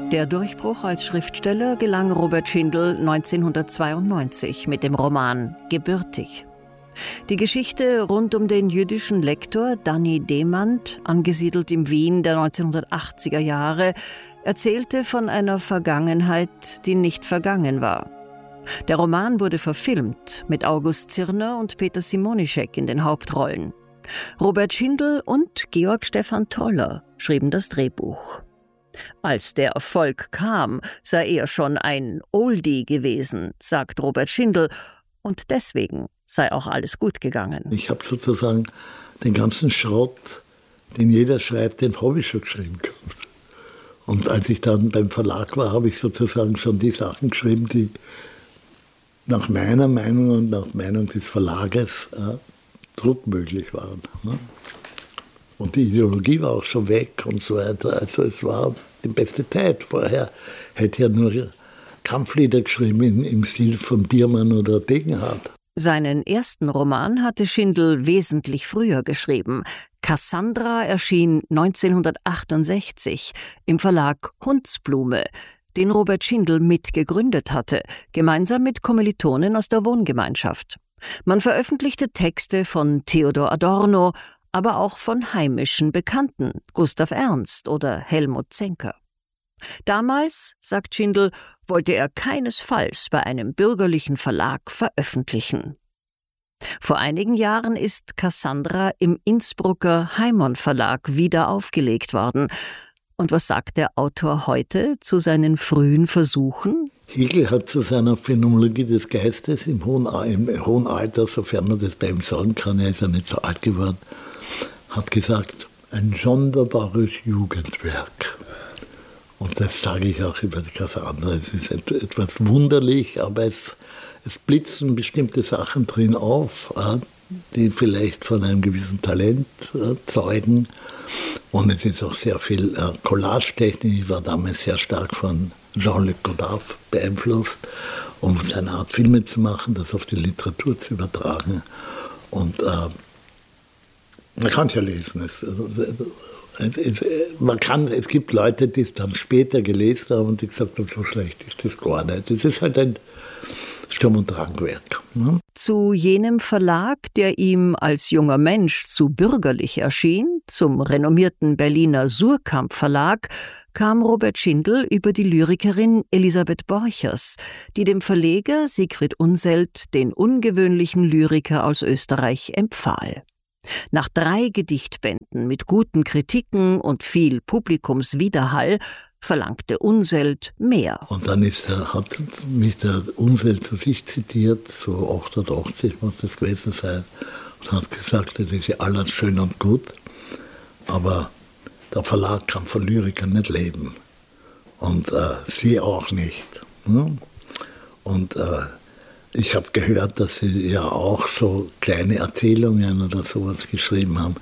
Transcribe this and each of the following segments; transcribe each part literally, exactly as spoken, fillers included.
Der Durchbruch als Schriftsteller gelang Robert Schindel neunzehnhundertzweiundneunzig mit dem Roman Gebürtig. Die Geschichte rund um den jüdischen Lektor Danny Demand, angesiedelt im Wien der neunzehnhundertachtziger Jahre, erzählte von einer Vergangenheit, die nicht vergangen war. Der Roman wurde verfilmt, mit August Zirner und Peter Simonischek in den Hauptrollen. Robert Schindel und Georg Stephan Toller schrieben das Drehbuch. Als der Erfolg kam, sei er schon ein Oldie gewesen, sagt Robert Schindel, und deswegen sei auch alles gut gegangen. Ich habe sozusagen den ganzen Schrott, den jeder schreibt, den habe ich schon geschrieben gehabt. Und als ich dann beim Verlag war, habe ich sozusagen schon die Sachen geschrieben, die nach meiner Meinung und nach Meinung des Verlages äh, druckmöglich waren. Ne? Und die Ideologie war auch schon weg und so weiter. Also es war die beste Zeit. Vorher hätte er nur Kampflieder geschrieben im, im Stil von Biermann oder Degenhardt. Seinen ersten Roman hatte Schindel wesentlich früher geschrieben. Cassandra erschien neunzehnhundertachtundsechzig im Verlag Hundsblume, den Robert Schindel mitgegründet hatte, gemeinsam mit Kommilitonen aus der Wohngemeinschaft. Man veröffentlichte Texte von Theodor Adorno, aber auch von heimischen Bekannten, Gustav Ernst oder Helmut Zenker. Damals, sagt Schindel, wollte er keinesfalls bei einem bürgerlichen Verlag veröffentlichen. Vor einigen Jahren ist Cassandra im Innsbrucker Heimon Verlag wieder aufgelegt worden. Und was sagt der Autor heute zu seinen frühen Versuchen? Hegel hat zu seiner Phänomenologie des Geistes im hohen, im hohen Alter, sofern man das bei ihm sagen kann, er ist ja nicht so alt geworden, hat gesagt, ein sonderbares Jugendwerk. Und das sage ich auch über die Cassandra. Es ist etwas wunderlich, aber es, es blitzen bestimmte Sachen drin auf, die vielleicht von einem gewissen Talent zeugen. Und es ist auch sehr viel Collage-Technik. Ich war damals sehr stark von Jean-Luc Godard beeinflusst, um seine Art Filme zu machen, das auf die Literatur zu übertragen. Und äh, man kann es ja lesen. Es, es, es, man kann, es gibt Leute, die es dann später gelesen haben und die gesagt haben, so schlecht ist das gar nicht. Es ist halt ein Sturm- und Drangwerk. Ne? Zu jenem Verlag, der ihm als junger Mensch zu bürgerlich erschien, zum renommierten Berliner Suhrkamp Verlag, kam Robert Schindel über die Lyrikerin Elisabeth Borchers, die dem Verleger Siegfried Unseld den ungewöhnlichen Lyriker aus Österreich empfahl. Nach drei Gedichtbänden mit guten Kritiken und viel Publikumswiderhall verlangte Unseld mehr. Und dann ist er, hat mich der Unseld zu sich zitiert, so achtundachtzig muss das gewesen sein, und hat gesagt, das ist ja alles schön und gut, aber der Verlag kann von Lyrikern nicht leben. Und äh, sie auch nicht. Ne? Und äh, ich habe gehört, dass sie ja auch so kleine Erzählungen oder sowas geschrieben haben.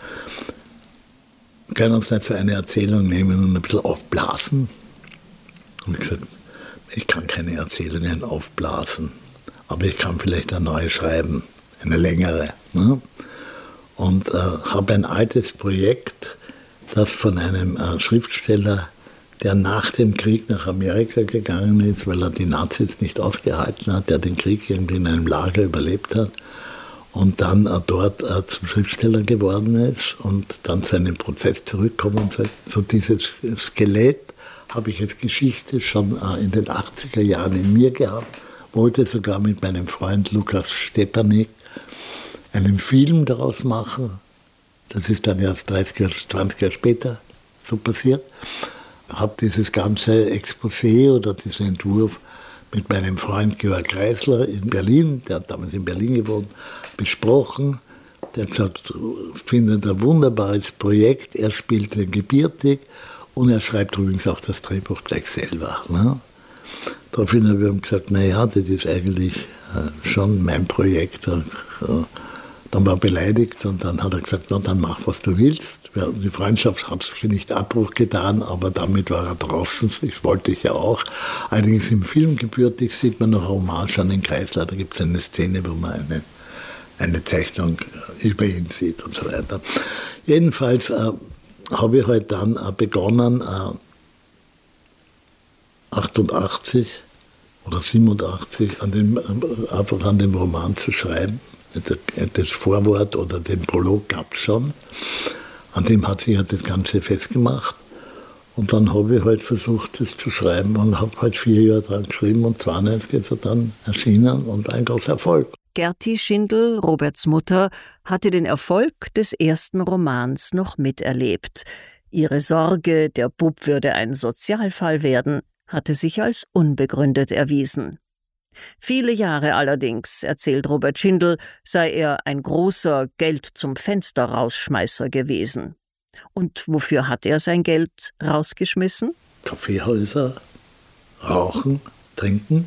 Wir können uns nicht so eine Erzählung nehmen und ein bisschen aufblasen. Und ich gesagt, ich kann keine Erzählungen aufblasen, aber ich kann vielleicht eine neue schreiben, eine längere. Ne? Und äh, habe ein altes Projekt, das von einem äh, Schriftsteller, der nach dem Krieg nach Amerika gegangen ist, weil er die Nazis nicht ausgehalten hat, der den Krieg irgendwie in einem Lager überlebt hat und dann äh, dort äh, zum Schriftsteller geworden ist und dann zu einem Prozess zurückkommt. Und so, so dieses Skelett habe ich als Geschichte schon äh, in den achtziger Jahren in mir gehabt, wollte sogar mit meinem Freund Lukas Stepanek einen Film daraus machen. Das ist dann erst dreißig, zwanzig Jahre später so passiert. Ich habe dieses ganze Exposé oder diesen Entwurf mit meinem Freund Georg Kreisler in Berlin, der hat damals in Berlin gewohnt, besprochen. Der hat gesagt, findet ein wunderbares Projekt. Er spielt den Gebürtig und er schreibt übrigens auch das Drehbuch gleich selber. Ne? Daraufhin haben wir gesagt, naja, das ist eigentlich äh, schon mein Projekt. Äh, Dann war er beleidigt und dann hat er gesagt, na, dann mach, was du willst. Die Freundschaft hat sich nicht Abbruch getan, aber damit war er draußen, das wollte ich ja auch. Allerdings im Film Gebürtig sieht man noch eine Hommage an den Kreisler, da gibt es eine Szene, wo man eine, eine Zeichnung über ihn sieht und so weiter. Jedenfalls äh, habe ich halt dann äh, begonnen, äh, achtundachtzig oder siebenundachtzig an dem, einfach an dem Roman zu schreiben. Das Vorwort oder den Prolog gab es schon. An dem hat sich ja das Ganze festgemacht. Und dann habe ich halt versucht, das zu schreiben und habe halt vier Jahre dran geschrieben und zweiundneunzig ist er dann erschienen und ein großer Erfolg. Gerti Schindel, Roberts Mutter, hatte den Erfolg des ersten Romans noch miterlebt. Ihre Sorge, der Bub würde ein Sozialfall werden, hatte sich als unbegründet erwiesen. Viele Jahre allerdings, erzählt Robert Schindel, sei er ein großer Geld-zum-Fenster-Rausschmeißer gewesen. Und wofür hat er sein Geld rausgeschmissen? Kaffeehäuser, Rauchen, Trinken.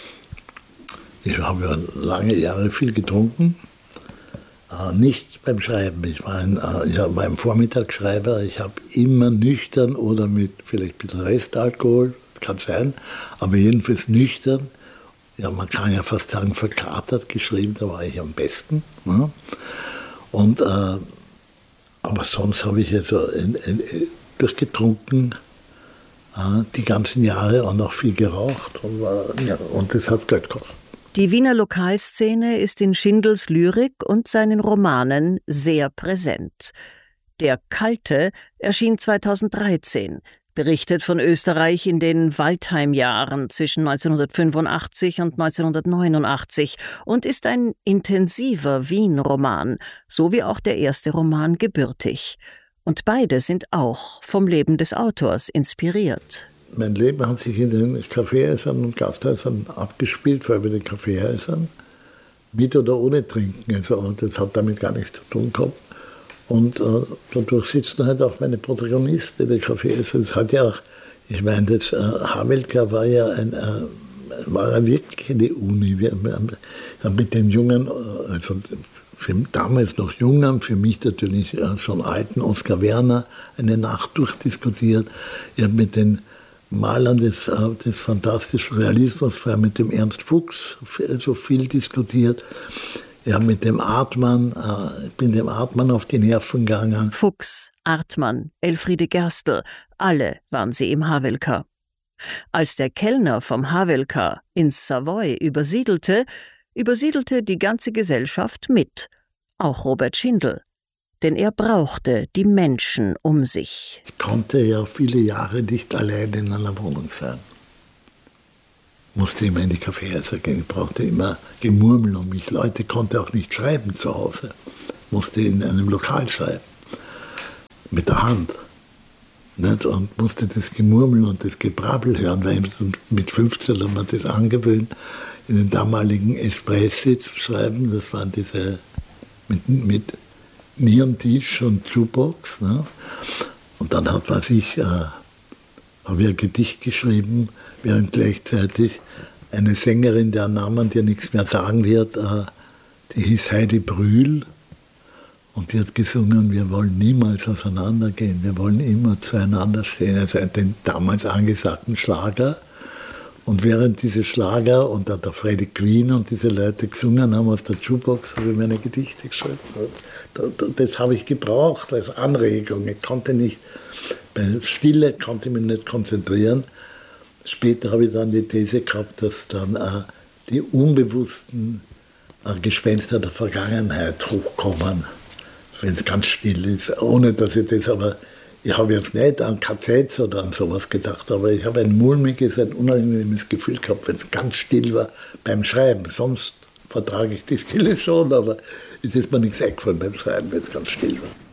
Ich habe ja lange Jahre viel getrunken. Äh, nicht beim Schreiben. Ich war ein, äh, ich war ein Vormittagsschreiber. Ich habe immer nüchtern oder mit vielleicht ein bisschen Restalkohol, kann sein, aber jedenfalls nüchtern. Ja, man kann ja fast sagen, verkatert geschrieben, da war ich am besten. Ne? Und, äh, aber sonst habe ich also in, in, durchgetrunken äh, die ganzen Jahre und auch viel geraucht. Und, äh, ja, und das hat Geld gekostet. Die Wiener Lokalszene ist in Schindels Lyrik und seinen Romanen sehr präsent. Der Kalte erschien zweitausenddreizehn, berichtet von Österreich in den Waldheim-Jahren zwischen neunzehnhundertfünfundachtzig und neunzehnhundertneunundachtzig und ist ein intensiver Wien-Roman, so wie auch der erste Roman Gebürtig. Und beide sind auch vom Leben des Autors inspiriert. Mein Leben hat sich in den Kaffeehäusern und Gasthäusern abgespielt, vor allem in den Kaffeehäusern, mit oder ohne Trinken. Also, und das hat damit gar nichts zu tun gehabt. Und äh, dadurch sitzen halt auch meine Protagonisten in den Kaffeehäusern. Das hat ja auch, ich meine, das äh, Havelka war ja, ein, äh, war ja wirklich eine Uni. Wir haben ja mit den jungen, also für damals noch jungen, für mich natürlich äh, schon alten Oskar Werner eine Nacht durchdiskutiert. Ich habe mit den Malern des, des fantastischen Realismus, vor allem mit dem Ernst Fuchs, so viel diskutiert. Ja, mit dem Artmann, äh, ich bin dem Artmann auf die Nerven gegangen. Fuchs, Artmann, Elfriede Gerstl, alle waren sie im Havelka. Als der Kellner vom Havelka ins Savoy übersiedelte, übersiedelte die ganze Gesellschaft mit, auch Robert Schindel. Denn er brauchte die Menschen um sich. Ich konnte ja viele Jahre nicht allein in einer Wohnung sein. Musste immer in die Kaffeehäuser gehen, ich brauchte immer Gemurmel um mich. Leute konnte auch nicht schreiben zu Hause. Musste in einem Lokal schreiben. Mit der Hand. Nicht? Und musste das Gemurmel und das Gebrabbel hören, weil mit fünfzehn haben wir das angewöhnt, in den damaligen Espressi zu schreiben. Das waren diese mit, mit Nierentisch und Jukebox. Ne? Und dann hat, was ich, äh, habe ich ein Gedicht geschrieben, während gleichzeitig eine Sängerin, deren Namen dir nichts mehr sagen wird, äh, die hieß Heidi Brühl. Und die hat gesungen, wir wollen niemals auseinandergehen, wir wollen immer zueinander stehen. Also den damals angesagten Schlager. Und während diese Schlager und der Freddie Queen und diese Leute gesungen haben aus der Jukebox, habe ich meine Gedichte geschrieben. Das habe ich gebraucht als Anregung. Ich konnte nicht, bei Stille konnte ich mich nicht konzentrieren. Später habe ich dann die These gehabt, dass dann äh, die unbewussten äh, Gespenster der Vergangenheit hochkommen, wenn es ganz still ist. Ohne dass ich das aber, ich habe jetzt nicht an K Zs oder an sowas gedacht, aber ich habe ein mulmiges, ein unangenehmes Gefühl gehabt, wenn es ganz still war beim Schreiben. Sonst vertrage ich die Stille schon, aber es ist mir nichts eingefallen beim Schreiben, wenn es ganz still war.